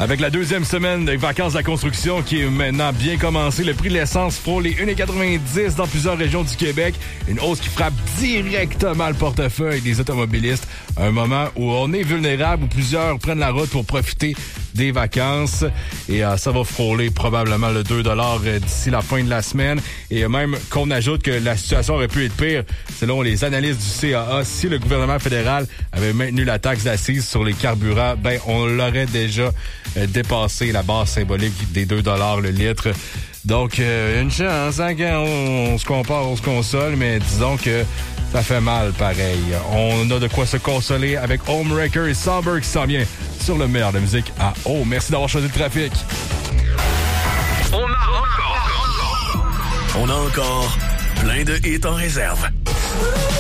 Avec la deuxième semaine des vacances de la construction qui est maintenant bien commencée, le prix de l'essence frôle les 1,90 dans plusieurs régions du Québec. Une hausse qui frappe directement le portefeuille des automobilistes. Un moment où on est vulnérable, où plusieurs prennent la route pour profiter des vacances. Et ça va frôler probablement le 2 $ d'ici la fin de la semaine. Et même qu'on ajoute que la situation aurait pu être pire, selon les analystes du CAA, si le gouvernement fédéral avait maintenu la taxe d'assises sur les carburants, ben on l'aurait déjà dépassé la barre symbolique des 2 $ le litre. Donc, une chance, hein, quand on se compare, on se console, mais disons que ça fait mal pareil. On a de quoi se consoler avec Homewrecker et Somber qui s'en vient sur le meilleur de la musique à eau. Merci d'avoir choisi le trafic. On a encore plein de hits en réserve.